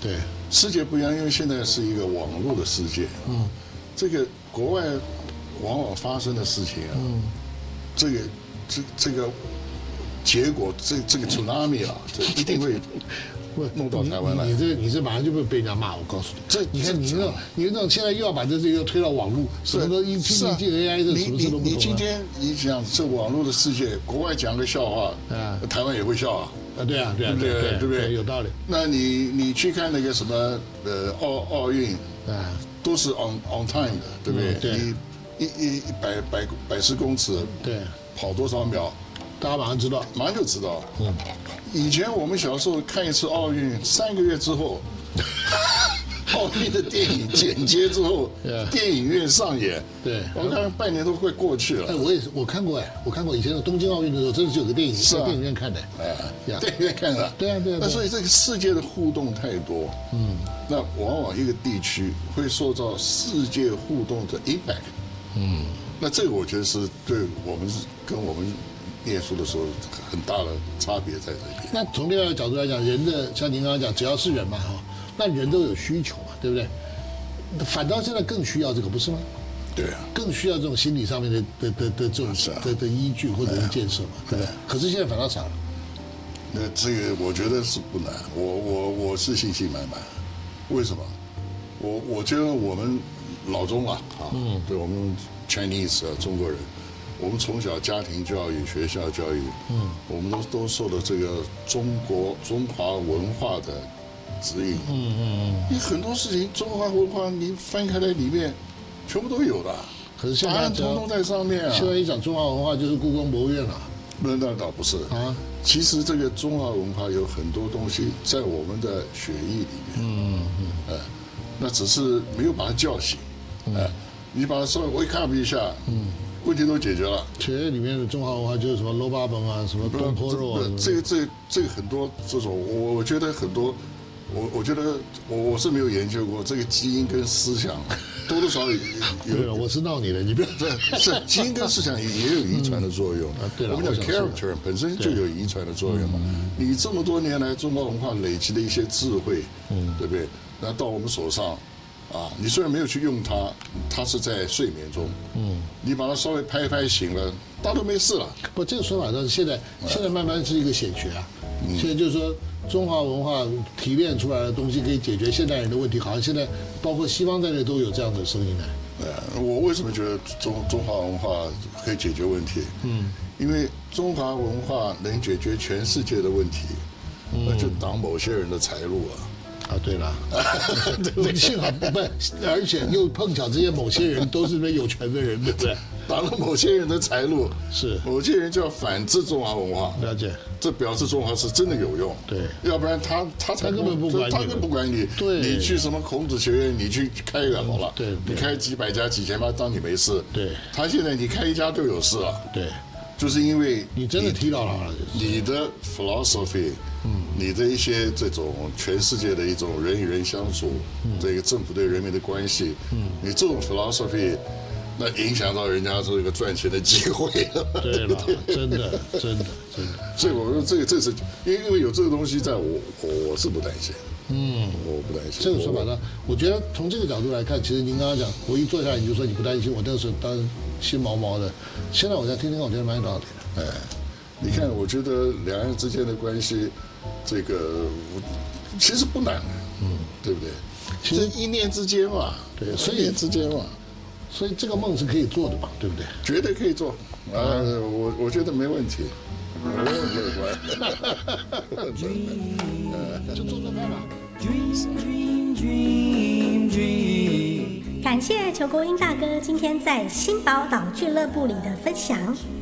对， 世界不一样，因为现在是一个网络的世界。这个国外往往发生的事情啊，这个结果，这个 tsunami 啊，这一定会弄到台湾来。 你这马上就会被人家骂，我告诉你。你看你那种现在又要把这个推到网络，什么都一进 AI 这什么事都不懂。 你今天你讲这网络的世界，国外讲个笑话，台湾也会笑啊。 对啊，对不对？有道理。 那你去看那个什么奥运，都是 on time 的，对不对？你100公尺， 对， 跑多少秒， 大家马上知道， 马上就知道。以前我们小时候看一次奥运，3个月之后，奥运的电影剪接之后，电影院上演。对，我看半年都快过去了。 我看过以前的东京奥运的时候，真的是有个电影在电影院看的。 电影院看的。对啊。那所以这个世界的互动太多，那往往一个地区会受到世界互动的 impact。那这个我觉得是对我们跟我们念书的时候很大的差别在这边。 那从另外一个角度来讲，人的像您刚刚讲，只要是人嘛那人都有需求嘛，对不对？反倒现在更需要这个，不是吗？ 对啊， 更需要这种心理上面的这种的依据或者是建设嘛，对不对？可是现在反倒少了。 那这个我觉得是不难，我是信心满满。为什么？我觉得我们老中啊，对我们 Chinese 中国人，我们从小家庭教育、学校教育，我们都受到这个中华文化的指引。你很多事情中华文化你翻开来里面，全部都有的。 可是现在答案统统在上面啊。 现在一讲中华文化就是故宫博物院了。 那倒不是啊。其实这个中华文化有很多东西在我们的血液里面。那只是没有把它叫醒。你把它稍微 wake up 一下，问题都解决了。 血液里面的中华文化就是什么萝卜本啊，什么东坡肉啊。 这个很多这种，我觉得很多，我觉得我是没有研究过这个基因跟思想多多少少有。 我是闹你的，你不要是基因跟思想也有遗传的作用。 对了， 我们讲 character 本身就有遗传的作用嘛。你这么多年来中国文化累积的一些智慧，对不对？那到我们手上。你虽然没有去用它，它是在睡眠中。你把它稍微拍一拍醒了，大家都没事了。 不，这个说法倒是现在慢慢是一个显学啊。现在就是说，中华文化提炼出来的东西可以解决现代人的问题，好像现在包括西方在内都有这样的声音呢。 我为什么觉得中华文化可以解决问题？因为中华文化能解决全世界的问题，那就挡某些人的财路啊。 对了，幸好不，而且又碰巧这些某些人都是那有权的人，对不对？ 挡了某些人的财路， 是某些人就要反制中华文化。 了解， 这表示中华是真的有用。 对， 要不然他根本不管你， 他根本不管你。 对， 你去什么孔子学院，你去开一个好了。 对， 你开几百家、几千家，当你没事。 对， 他现在你开一家就有事了。 对， 就是因为你真的踢到他了。 你的 philosophy。你的一些这种全世界的一种人与人相处，这个政府对人民的关系，你这种 philosophy， 那影响到人家这个赚钱的机会。 对了，真的。 所以我说这是因为有这个东西在我是不担心。我不担心。 这个说法呢，我觉得从这个角度来看，其实您刚刚讲，我一坐下来你就说你不担心，我那时候当然心毛毛的。现在我在听，我觉得蛮有道理的。 你看，我觉得两岸之间的关系，这个其实不难，对不对？其实一念之间嘛， 对， 一念之间嘛， 所以这个梦是可以做的嘛，对不对？ 绝对可以做我觉得没问题，我很乐观， 就做做看吧。 感谢裘国英大哥今天在新宝岛俱乐部里的分享。